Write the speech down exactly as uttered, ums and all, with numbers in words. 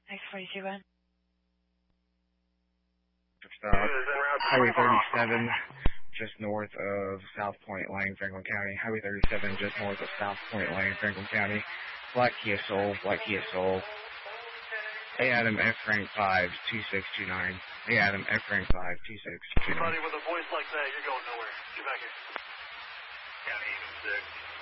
X forty-two one. Stop. Highway thirty-seven, just north of South Point Lane, Franklin County. Highway thirty-seven, just north of South Point Lane, Franklin County. Black Kia Soul, Black Kia Soul. Hey Adam, F rank five, two six two nine. Hey Adam, F rank five, two six two nine. Anybody with a voice like that, you're going nowhere. Get back here. County eight oh six.